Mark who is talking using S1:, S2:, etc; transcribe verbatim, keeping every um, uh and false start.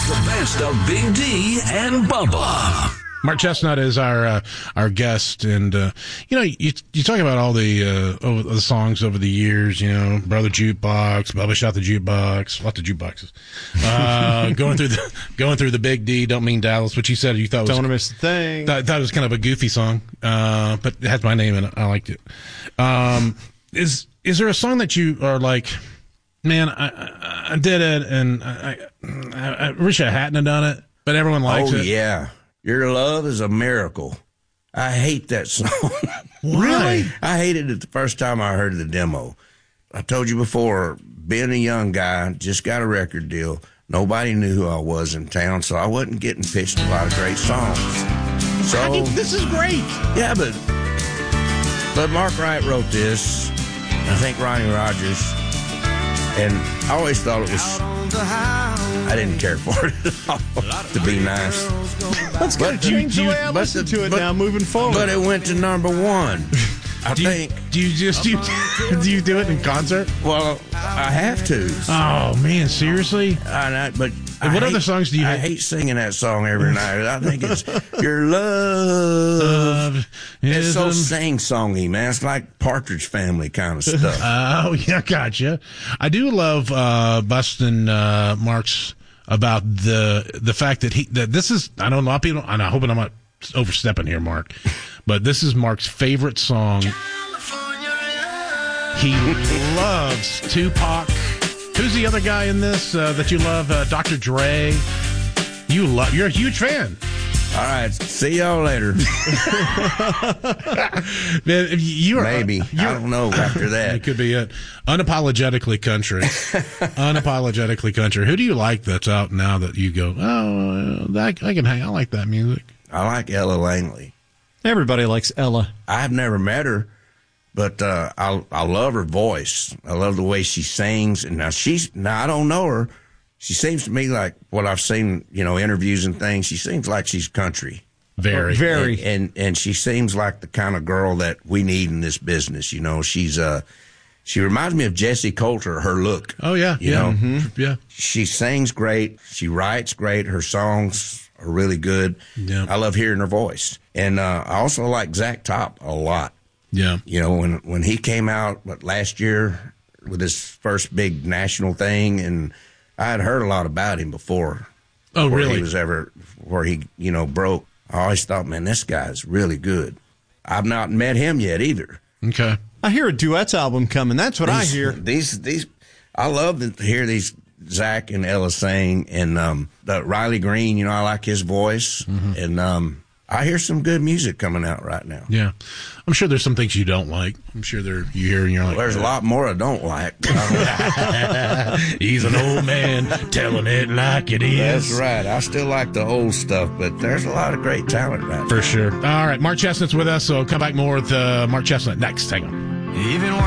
S1: The best of Big D and Bubba.
S2: Mark Chestnut is our uh, our guest, and uh, you know, you you talk about all the uh, over the songs over the years. You know, Brother Jukebox, Bubba Shot the Jukebox, lots of jukeboxes. Uh, going through the going through the Big D, Don't Mean Dallas, which you said you thought was
S3: Don't Miss a Thing.
S2: Thought, thought it was kind of a goofy song, uh, but it has my name in it. I liked it. Um, is is there a song that you are like, man, I I, I did it, and I, I I wish I hadn't have done it, but everyone likes
S4: oh,
S2: it.
S4: Oh yeah. Your Love is a Miracle. I hate that song.
S2: Really?
S4: I hated it the first time I heard the demo. I told you before, being a young guy, just got a record deal. Nobody knew who I was in town, so I wasn't getting pitched a lot of great songs. So
S2: I think this is great.
S4: Yeah, but but Mark Wright wrote this. I think Ronnie Rogers. And I always thought it was, I didn't care for it at all, to be nice.
S3: Let's go change the way I listen to it now, moving forward.
S4: But it went to number one. I
S2: do
S4: think.
S2: You, do you just do you, do you do it in concert?
S4: Well, I have to.
S2: Oh man, seriously?
S4: I, I, but
S2: and what
S4: I
S2: other
S4: hate,
S2: songs do you?
S4: I
S2: hate?
S4: hate singing that song every night. I think it's Your Love. Uh, it's so sing-songy, man. It's like Partridge Family kind of stuff.
S2: Oh yeah, gotcha. I do love uh, busting uh, Mark's about the the fact that he that this is. I know a lot of people, and I hope I'm not overstepping here, Mark, but this is Mark's favorite song. He loves Tupac. Who's the other guy in this uh, that you love? Uh, Doctor Dre. You love. You're a huge fan.
S4: All right. See y'all later.
S2: Man, if you are,
S4: maybe
S2: you're,
S4: I don't know. After that,
S2: it could be it. Unapologetically country. Unapologetically country. Who do you like that's out now that you go? Oh, that, I can hang. I like that music.
S4: I like Ella Langley.
S3: Everybody likes Ella.
S4: I've never met her, but uh, I I love her voice. I love the way she sings. And now she's now I don't know her. She seems to me like what I've seen, you know, interviews and things. She seems like she's country.
S2: Very,
S3: very,
S4: and, and and she seems like the kind of girl that we need in this business. You know, she's uh, she reminds me of Jessie Coulter. Her look.
S2: Oh yeah,
S4: you
S2: yeah,
S4: know,
S2: mm-hmm. yeah.
S4: She sings great. She writes great. Her songs are really good.
S2: Yeah.
S4: I love hearing her voice. And uh, I also like Zach Top a lot.
S2: Yeah.
S4: You know, when when he came out what, last year with his first big national thing, and I had heard a lot about him before.
S2: Oh,
S4: before
S2: really?
S4: He was ever, where he, you know, broke. I always thought, man, this guy's really good. I've not met him yet either.
S2: Okay.
S3: I hear a duets album coming. That's what
S4: these,
S3: I hear.
S4: These, these, I love to hear these Zach and Ella sing, and um, the Riley Green. You know, I like his voice, mm-hmm. and um, I hear some good music coming out right now.
S2: Yeah, I'm sure there's some things you don't like. I'm sure there you hear and you're like,
S4: well, there's a lot more I don't like.
S2: He's an old man telling it like it is.
S4: That's right. I still like the old stuff, but there's a lot of great talent right
S2: for
S4: now.
S2: sure. All right, Mark Chestnut's with us, so come back more with uh, Mark Chestnut next. Hang on. Even